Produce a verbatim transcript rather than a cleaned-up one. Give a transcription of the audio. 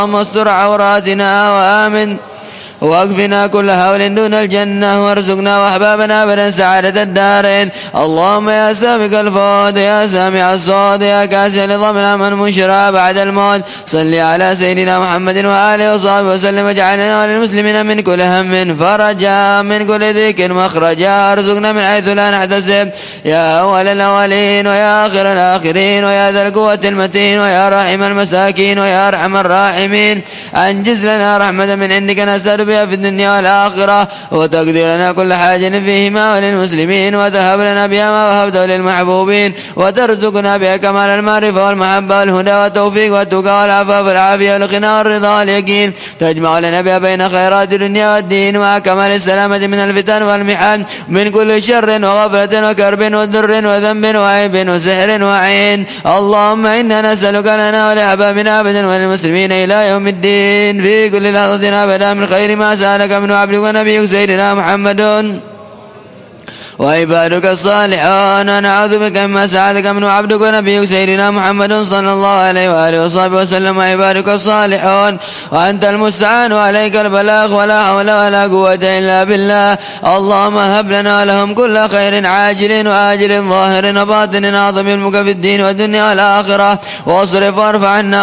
اللهم استر عوراتنا وآمن واكفنا كل هول دون الجنة، وارزقنا وأحبابنا أبدا سعادة الدارين. اللهم يا سابق الفوت يا سامع الصوت يا كاسي لضمنا من منشرا بعد الموت، صل على سيدنا محمد وآله وصحبه وسلم، واجعلنا وللمسلمين من كل هم فرجا من كل ذيك مخرجا، ارزقنا من حيث لا نحتسب يا أول الأولين ويا آخر الآخرين ويا ذا القوة المتين ويا رحم المساكين ويا أرحم الراحمين. أنجز لنا رحمة من عندك نسأل بها في الدنيا والآخرة، وتقضي لنا كل حاجة فيهما وللمسلمين، وتهب لنا بها ما وهبته للمحبوبين، وترزقنا بها كمال المعرفة والمحبة والهدى والتوفيق والتقى والعفاف والعافية والغنى والرضا واليقين، تجمع لنا بها بين خيرات الدنيا والدين مع كمال السلامة من الفتن والمحن، من كل شر وغفلة وكرب وذر وذنب وعيب وسحر وعين. اللهم إنا نسألك لنا ولأحبابنا أبدا وللمسلمين إلى يوم الدين في كل لحظة أبدا من خير ما سألك من عبدك ونبيك سيدنا محمد وعبادك الصالحون، ونعوذ بك مما سألك من عبدك ونبيك سيدنا محمد صلى الله عليه وآله وصحبه وسلم، وعبادك الصالحون، وأنت المستعان وعليك البلاغ، ولا حول ولا قوة إلا بالله. اللهم هب لنا ولهم كل خير عاجل وآجل ظاهر وباطن عظم المك في الدين والدنيا والآخرة، واصرف وارفع عنا